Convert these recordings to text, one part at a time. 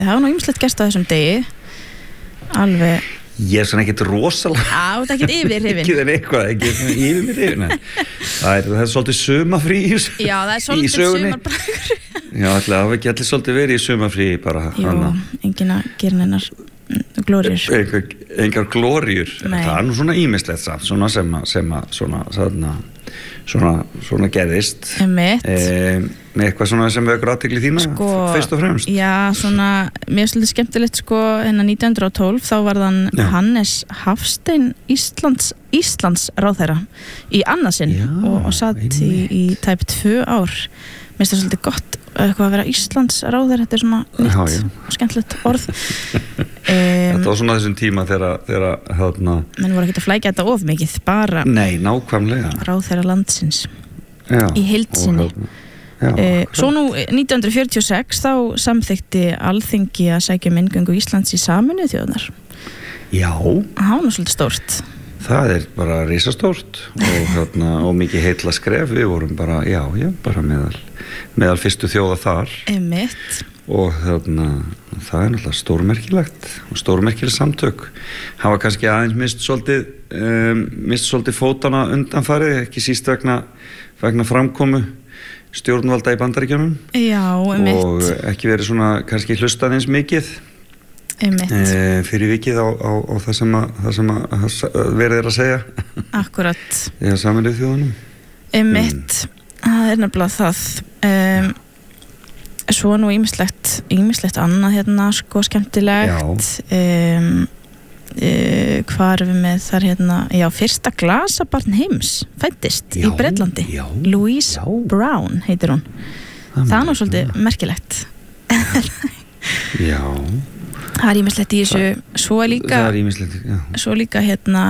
Það var nú ýmislegt gerst á þessum degi. Alveg. Ég svona ekkert rosalega. Á, það ekkert yfirhrifin. Ekki þeir eitthvað, ekki yfir mér yfir. Það er svolítið sumarfrí í sögunni. Já, það er svolítið sumarbragur. Já, það hafa ekki allir svolítið verið í sumarfrí bara. Jú, enginn að gera neinar glóriur. Engar glóriur. Það er nú svona ýmislegt samt, svona svona gerðist. Með eitthvað svona sem vekur athygli þína, fyrst og fremst. Já, svona, mér er svolítið skemmtilegt, 1912, þá var þann Hannes Hafstein Íslands ráðherra í annað sinn og satt í tæp 2 ár. Mér finnst það svolítið gott eitthvað að vera Íslands ráðherra, þetta er svona nýtt og skemmtilegt orð. Þetta var svona þessum tíma þegar menn voru ekkert að flækja þetta of mikið, bara nákvæmlega ráðherra landsins í heild sinni. Svo nú 1946 þá samþykkti Alþingi að sækja inngöngu Íslands í Sameinuðu þjóðirnar. Já. Það var nú svolítið stórt. Það er bara risastórt og mikið heilla skref. Við vorum bara, bara meðal fyrstu þjóða þar. Einmitt. Og það er náttúrulega stórmerkilegt og stórmerkileg samtök. Hafa kannski aðeins mist svolítið fótana undanfarið, ekki síst vegna framkomu stjórnvalda í Bandaríkjunum. Já, einmitt. Og ekki verið svona kannski hlustað eins mikið. Einmitt. Fyrir vikið á það sem verið að segja. Akkurat. Í Sameinuðu þjóðunum. Einmitt. Það er nefnilega það. Svo nú ýmislegt annað hérna, skemmtilegt. Hvar við með þar hérna, fyrsta glasabarn heims fæddist í Bretlandi. Louise Brown heitir hún. Það er nú svolítið merkilegt. Já. Það er ýmislegt í þessu. Svo líka hérna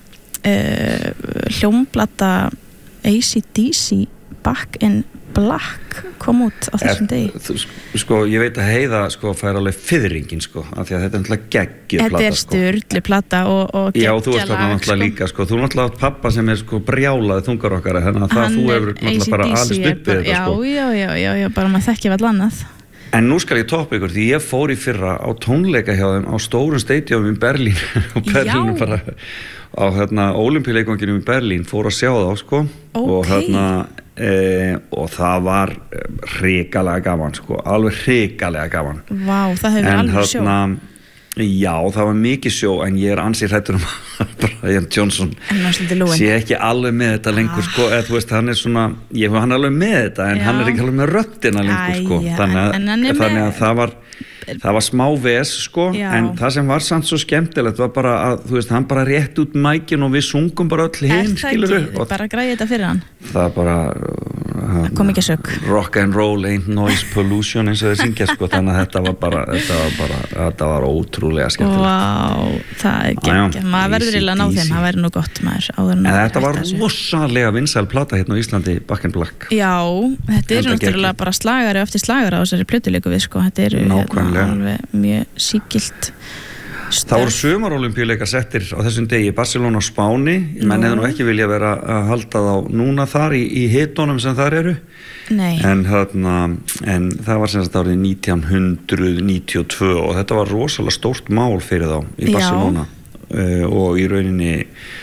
hljómplata AC/DC Back in Black kom út á þessum degi. Ég veit að Heiða fær alveg fiðringin af því að þetta er náttúrulega geggjuð plata. Þetta er sturlu plata og geggja lag. Já, þú ert þarna náttúrulega líka Þú náttúrulega átt pappa sem er brjálaði þungarokkari, þannig að þú hefur náttúrulega bara alls uppið þetta. Já, bara maður þekki vel annað. En nú skal ég toppa ykkur, því ég fór í fyrra á tónleika hjá þeim á stórum stadium í Berlín og Berlín bara á Ólympíuleikvanginum í Berlín, fór að sjá þá og það var hrikalega gaman alveg hrikalega gaman. Vá, það hefur alveg sjó. Já, það var mikið sjó, en ég er ansi hræddur Brian Johnson sé ekki alveg með þetta lengur þú veist, hann er svona, hann er alveg með þetta en hann er ekki alveg með röddina lengur þannig að það var smá ves en það sem var samt svo skemmtilegt var bara að, þú veist, hann bara rétt út mækin og við sungum bara öll hinn, skilurðu, bara græði þetta fyrir hann. Það bara kom ekki sög. Rock and roll ain't noise pollution eins og þeir syngja þannig að þetta var ótrúlega skemmtilegt. Vá, það er geggjað. Maður verður eiginlega að ná þeim, það væri nú gott maður áður en þetta var rosalega vinsæl plata hérna á Íslandi, Back in Black. Já, þetta er náttúrulega bara slagari eftir slagara á þessari plötuleiku við þetta eru alveg mjög sígilt. Það voru sumarólympíuleikar settir á þessum degi í Barcelona og Spáni. Menn hefðu nú ekki vilja vera að halda þá núna þar í hitunum sem þar eru. Nei. En það var sem sagt árið 1992 og þetta var rosalega stórt mál fyrir þá í Barcelona. Og í rauninni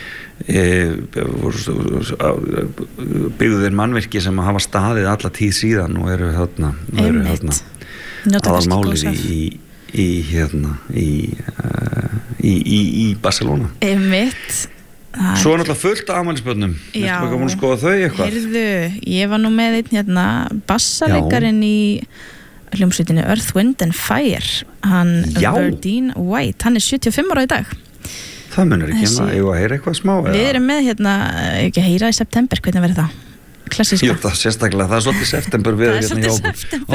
byggðu þeir mannvirki sem hafa staðið alla tíð síðan og eru aðalmálið í Barcelona. Einmitt. Svo er náttúrulega fullt af afmælisbörnum. Já. Ertu ekki að skoða þau eitthvað? Heyrðu, ég var nú með einn bassalekarinn í hljómsveitinni Earth, Wind and Fire. Hann Verdine White, hann er 75 ára í dag. Það munur ekki að heyra eitthvað smá. Við erum með ekki að heyra í september, hvernig verður það? Klassíska. Jú, það sérstaklega, það er svolítið september við hérna á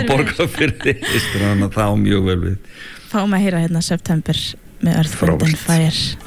Borgarfirði, þannig að það á mjög vel við. Fáum að heyra september með Earth, Wind and Fire.